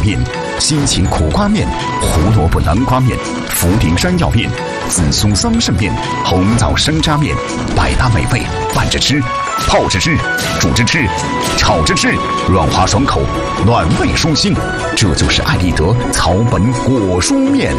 面、辛勤苦瓜面、胡萝卜南瓜面、福鼎山药面、紫苏桑葚面、红枣生渣面，百搭美味，拌着吃，泡着吃，煮着吃，炒着吃，软滑爽口，暖胃舒心。这就是爱立德草本果蔬面。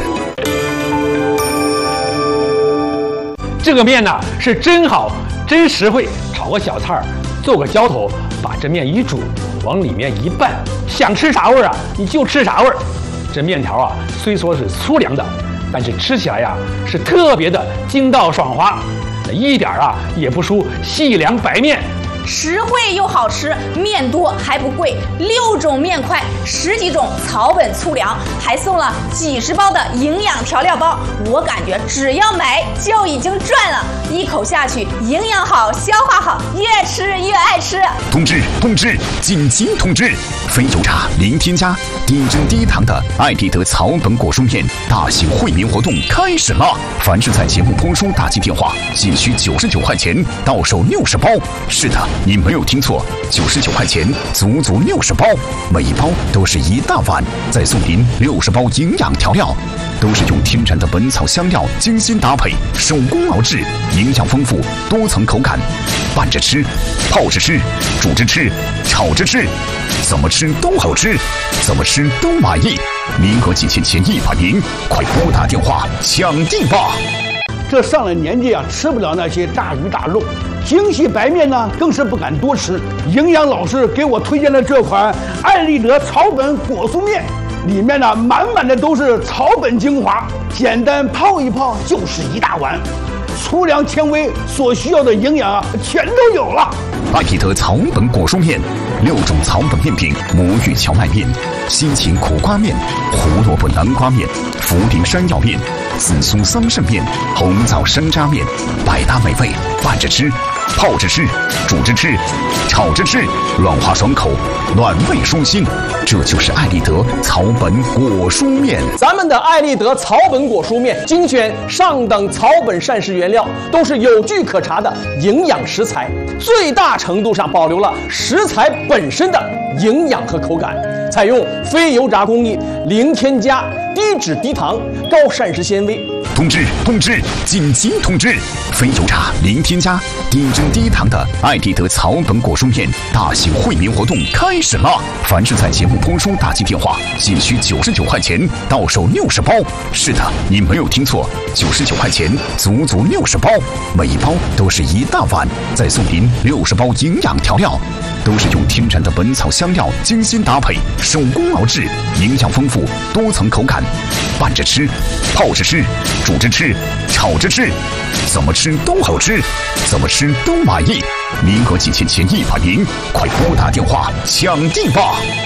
这个面呢是真好，真实惠，炒个小菜儿，做个浇头，把这面一煮，往里面一拌，想吃啥味儿啊，你就吃啥味儿。这面条啊，虽说是粗粮的，但是吃起来呀是特别的筋道爽滑，一点啊也不输细粮白面。 实惠又好吃，面多还不贵，6种面块，10几种草本粗粮，还送了几十包的营养调料包。我感觉只要买就已经赚了，一口下去，营养好，消化好，越吃越爱吃。 通知，紧急通知！非油炸零添加、低脂低糖的爱立德草本果蔬面大型惠民活动开始了！凡是在节目播出打进电话，仅需99块钱，到手60包。是的，你没有听错，99块钱，足足60包，每一包都是一大碗，再送您60包营养调料，都是用天然的本草香料精心搭配，手工熬制，营养丰富，多层口感，拌着吃，泡着吃，煮着吃，炒着吃，怎么吃都好吃，怎么吃都满意。名额几千前100名，快拨打电话抢订吧！ 这上了年纪啊，吃不了那些大鱼大肉，精细白面呢更是不敢多吃。营养老师给我推荐的这款爱立德草本果蔬面，里面呢满满的都是草本精华，简单泡一泡就是一大碗，粗粮纤维所需要的营养啊全都有了。 爱立德草本果蔬面，6种草本面品：魔芋荞麦面、辛勤苦瓜面、胡萝卜南瓜面、福鼎山药面、紫苏桑葚面、红枣生渣面，百搭美味，拌着吃，泡着吃，煮着吃，炒着吃，软滑爽口，暖胃舒心。这就是爱立德草本果蔬面。 咱们的爱立德草本果蔬面精选上等草本膳食原料，都是有据可查的营养食材，最大程度上保留了食材本身的营养和口感，采用非油炸工艺，零添加、低脂低糖、高膳食纤维。 通知，紧急通知！非油炸零添加、低脂低糖的爱立德草本果蔬面大型惠民活动开始了！凡是在节目播出打进电话，仅需99块钱，到手60包。是的，你没有听错，99块钱，足足60包，每一包都是一大碗，再送您60包营养调料，都是用天然的本草香料精心搭配，手工熬制，营养丰富，多层口感，拌着吃，泡着吃，煮着吃，炒着吃，怎么吃都好吃，怎么吃都满意。名额几千前100名，快拨打电话抢订吧！